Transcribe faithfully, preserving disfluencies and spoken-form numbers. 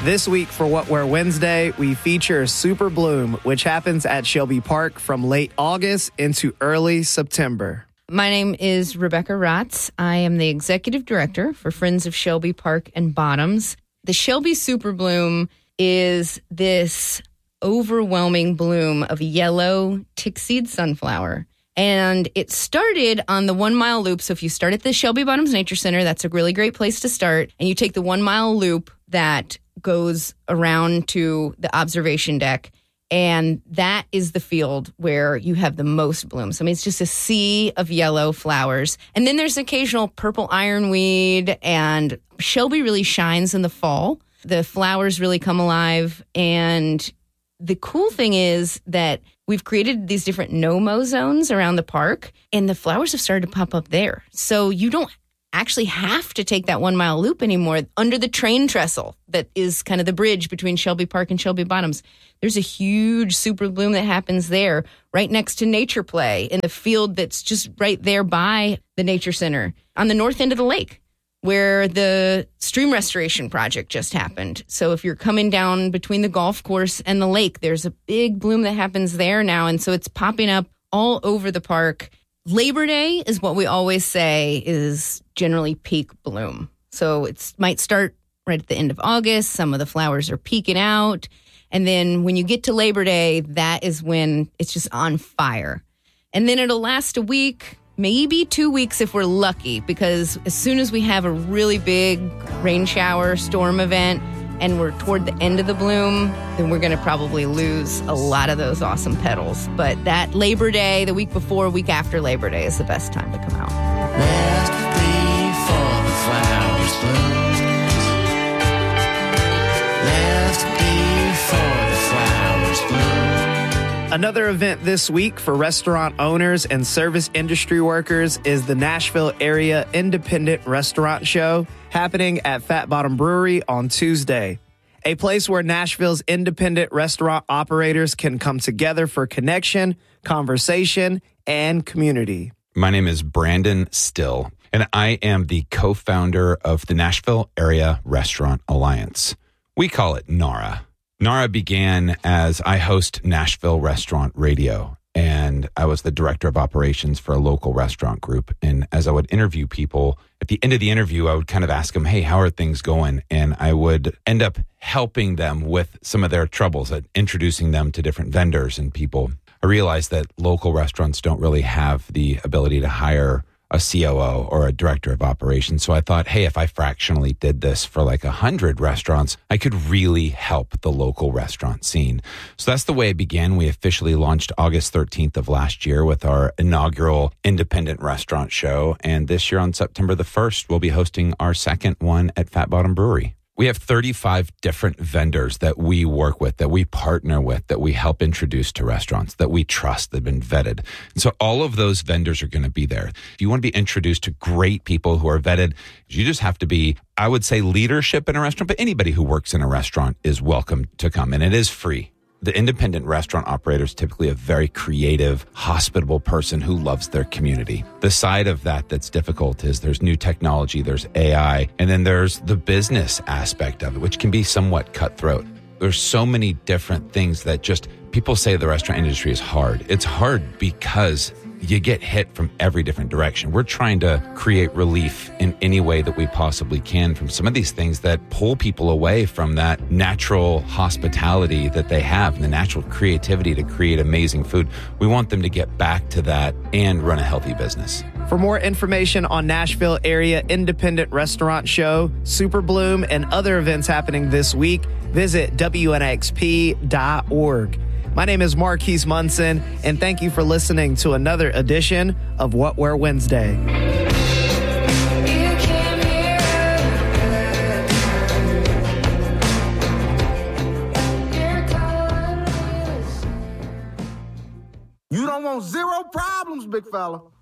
This week for What Wear Wednesday, we feature Super Bloom, which happens at Shelby Park from late August into early September. My name is Rebecca Rotz. I am the executive director for Friends of Shelby Park and Bottoms. The Shelby Super Bloom is this overwhelming bloom of yellow tick-seed sunflower. And it started on the one-mile loop. So if you start at the Shelby Bottoms Nature Center, that's a really great place to start. And you take the one-mile loop that goes around to the observation deck. And that is the field where you have the most blooms. I mean, it's just a sea of yellow flowers. And then there's occasional purple ironweed, and Shelby really shines in the fall. The flowers really come alive. And the cool thing is that we've created these different no-mow zones around the park, and the flowers have started to pop up there. So you don't actually have to take that one-mile loop anymore. Under the train trestle that is kind of the bridge between Shelby Park and Shelby Bottoms, there's a huge super bloom that happens there right next to Nature Play in the field that's just right there by the Nature Center on the north end of the lake where the stream restoration project just happened. So if you're coming down between the golf course and the lake, there's a big bloom that happens there now. And so it's popping up all over the park. Labor Day is what we always say is generally peak bloom. So it might start right at the end of August. Some of the flowers are peeking out. And then when you get to Labor Day, that is when it's just on fire. And then it'll last a week, maybe two weeks if we're lucky, because as soon as we have a really big rain shower, storm event, and we're toward the end of the bloom, then we're going to probably lose a lot of those awesome petals. But that Labor Day, the week before, week after Labor Day is the best time to come out. Left before the flowers bloomed. Left before the flowers bloomed. Another event this week for restaurant owners and service industry workers is the Nashville Area Independent Restaurant Show, happening at Fat Bottom Brewery on Tuesday. A place where Nashville's independent restaurant operators can come together for connection, conversation, and community. My name is Brandon Still, and I am the co-founder of the Nashville Area Restaurant Alliance. We call it NARA. NARA began as I host Nashville Restaurant Radio, and I was the director of operations for a local restaurant group. And as I would interview people, at the end of the interview, I would kind of ask them, hey, how are things going? And I would end up helping them with some of their troubles, at introducing them to different vendors and people. I realized that local restaurants don't really have the ability to hire a C O O or a director of operations. So I thought, hey, if I fractionally did this for like a hundred restaurants, I could really help the local restaurant scene. So that's the way it began. We officially launched August thirteenth of last year with our inaugural independent restaurant show. And this year on September the first, we'll be hosting our second one at Fat Bottom Brewery. We have thirty-five different vendors that we work with, that we partner with, that we help introduce to restaurants, that we trust, that have been vetted. And so all of those vendors are going to be there. If you want to be introduced to great people who are vetted, you just have to be, I would say, leadership in a restaurant, but anybody who works in a restaurant is welcome to come, and it is free. The independent restaurant operator is typically a very creative, hospitable person who loves their community. The side of that that's difficult is there's new technology, there's A I, and then there's the business aspect of it, which can be somewhat cutthroat. There's so many different things that just people say the restaurant industry is hard. It's hard because you get hit from every different direction. We're trying to create relief in any way that we possibly can from some of these things that pull people away from that natural hospitality that they have and the natural creativity to create amazing food. We want them to get back to that and run a healthy business. For more information on Nashville Area Independent Restaurant Show, Super Bloom, and other events happening this week, visit W N X P dot org. My name is Marquise Munson, and thank you for listening to another edition of What Wear Wednesday. You don't want zero problems, big fella.